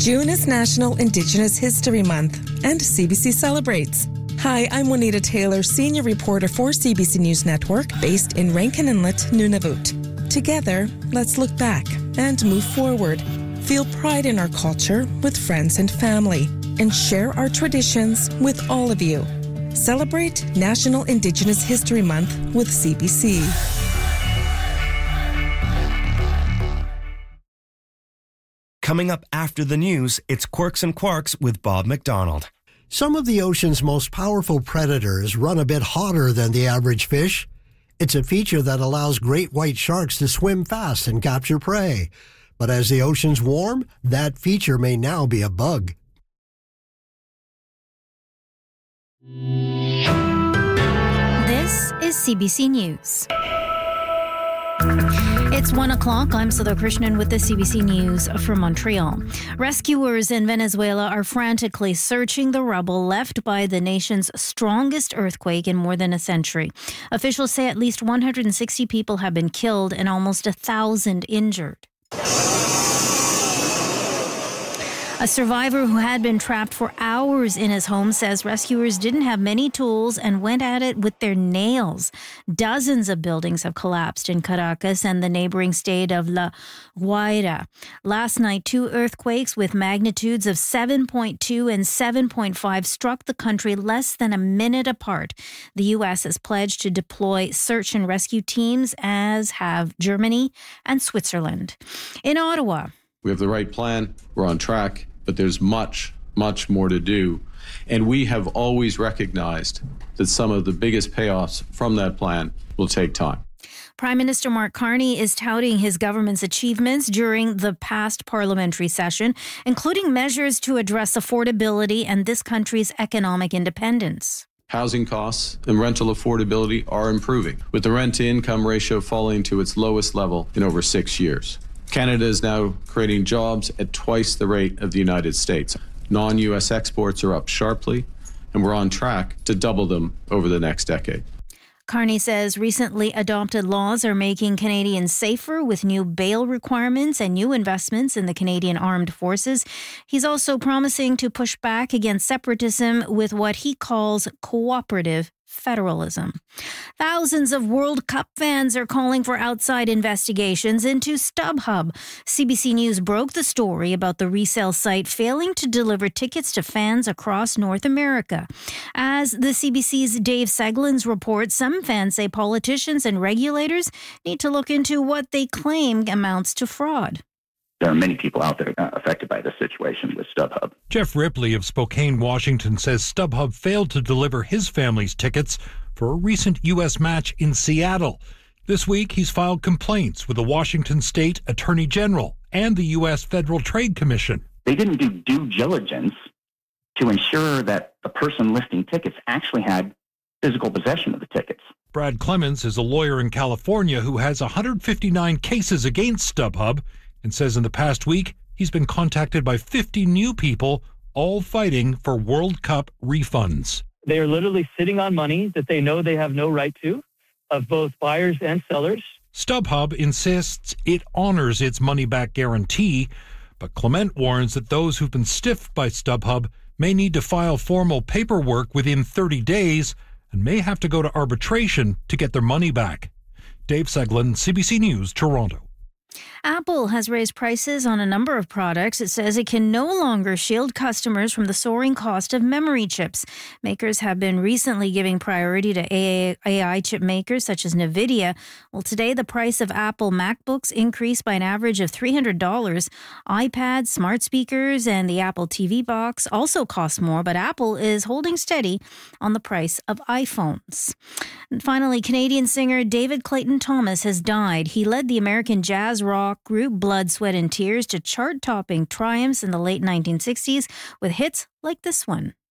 June is National Indigenous History Month, and CBC celebrates. Hi, I'm Juanita Taylor, senior reporter for CBC News Network, based in Rankin Inlet, Nunavut. Together, let's look back and move forward. Feel pride in our culture with friends and family, and share our traditions with all of you. Celebrate National Indigenous History Month with CBC. Coming up after the news, it's Quirks and Quarks with Bob McDonald. Some of the ocean's most powerful predators run a bit hotter than the average fish. It's a feature that allows great white sharks to swim fast and capture prey. But as the oceans warm, that feature may now be a bug. This is CBC News. It's 1 o'clock. I'm Sudha Krishnan with the CBC News from Montreal. Rescuers in Venezuela are frantically searching the rubble left by the nation's strongest earthquake in more than a century. Officials say at least 160 people have been killed and almost 1,000 injured. A survivor who had been trapped for hours in his home says rescuers didn't have many tools and went at it with their nails. Dozens of buildings have collapsed in Caracas and the neighboring state of La Guaira. Last night, 2 earthquakes with magnitudes of 7.2 and 7.5 struck the country less than a minute apart. The U.S. has pledged to deploy search and rescue teams, as have Germany and Switzerland. In Ottawa, we have the right plan. We're on track, but there's much, much more to do. And we have always recognized that some of the biggest payoffs from that plan will take time. Prime Minister Mark Carney is touting his government's achievements during the past parliamentary session, including measures to address affordability and this country's economic independence. Housing costs and rental affordability are improving, with the rent-to-income ratio falling to its lowest level in over 6 years. Canada is now creating jobs at twice the rate of the United States. Non-U.S. exports are up sharply, and we're on track to double them over the next decade. Carney says recently adopted laws are making Canadians safer with new bail requirements and new investments in the Canadian Armed Forces. He's also promising to push back against separatism with what he calls cooperative federalism. Thousands of World Cup fans are calling for outside investigations into StubHub. CBC News broke the story about the resale site failing to deliver tickets to fans across North America. As the CBC's Dave Seglins reports, some fans say politicians and regulators need to look into what they claim amounts to fraud. There are many people out there affected by this situation with StubHub. Jeff Ripley of Spokane, Washington, says StubHub failed to deliver his family's tickets for a recent U.S. match in Seattle. This week, he's filed complaints with the Washington State Attorney General and the U.S. Federal Trade Commission. They didn't do due diligence to ensure that the person listing tickets actually had physical possession of the tickets. Brad Clemens is a lawyer in California who has 159 cases against StubHub, and says in the past week, he's been contacted by 50 new people, all fighting for World Cup refunds. They are literally sitting on money that they know they have no right to, of both buyers and sellers. StubHub insists it honors its money-back guarantee, but Clement warns that those who've been stiffed by StubHub may need to file formal paperwork within 30 days and may have to go to arbitration to get their money back. Dave Seglin, CBC News, Toronto. Apple has raised prices on a number of products. It says it can no longer shield customers from the soaring cost of memory chips. Makers have been recently giving priority to AI chip makers such as NVIDIA. Well, today the price of Apple MacBooks increased by an average of $300. iPads, smart speakers, and the Apple TV box also cost more, but Apple is holding steady on the price of iPhones. And finally, Canadian singer David Clayton Thomas has died. He led the American jazz rock group Blood, Sweat and Tears to chart-topping triumphs in the late 1960s with hits like this one.